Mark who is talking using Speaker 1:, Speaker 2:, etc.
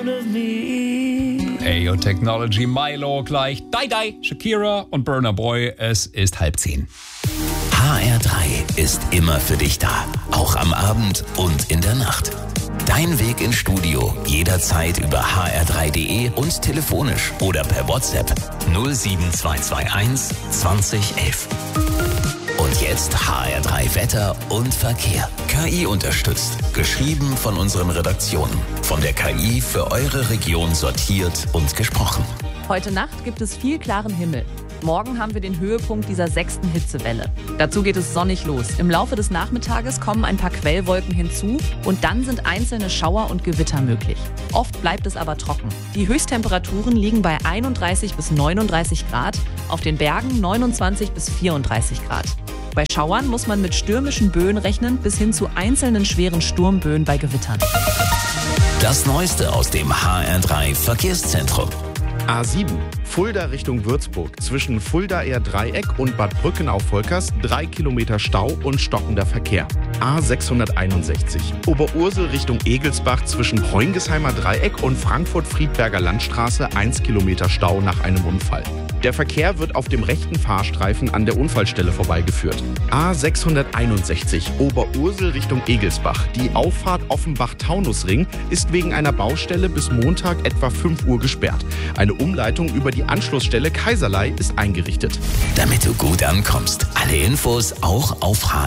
Speaker 1: Ayo Technology, Milo gleich, Die, Shakira und Burna Boy. Es ist 9:30.
Speaker 2: HR3 ist immer für dich da, auch am Abend und in der Nacht. Dein Weg ins Studio jederzeit über hr3.de und telefonisch oder per WhatsApp 07221 2011. Und jetzt HR3 Wetter und Verkehr. KI unterstützt. Geschrieben von unseren Redaktionen. Von der KI für eure Region sortiert und gesprochen.
Speaker 3: Heute Nacht gibt es viel klaren Himmel. Morgen haben wir den Höhepunkt dieser 6. Hitzewelle. Dazu geht es sonnig los. Im Laufe des Nachmittages kommen ein paar Quellwolken hinzu und dann sind einzelne Schauer und Gewitter möglich. Oft bleibt es aber trocken. Die Höchsttemperaturen liegen bei 31 bis 39 Grad, auf den Bergen 29 bis 34 Grad. Bei Schauern muss man mit stürmischen Böen rechnen, bis hin zu einzelnen schweren Sturmböen bei Gewittern.
Speaker 2: Das Neueste aus dem HR3 Verkehrszentrum.
Speaker 4: A7, Fulda Richtung Würzburg. Zwischen Fuldaer Dreieck und Bad Brückenau-Volkers 3 Kilometer Stau und stockender Verkehr. A661, Oberursel Richtung Egelsbach zwischen Heungesheimer Dreieck und Frankfurt-Friedberger Landstraße 1 Kilometer Stau nach einem Unfall. Der Verkehr wird auf dem rechten Fahrstreifen an der Unfallstelle vorbeigeführt. A661, Oberursel Richtung Egelsbach. Die Auffahrt Offenbach-Taunusring ist wegen einer Baustelle bis Montag etwa 5 Uhr gesperrt. Eine Umleitung über die Anschlussstelle Kaiserlei ist eingerichtet.
Speaker 2: Damit du gut ankommst. Alle Infos auch auf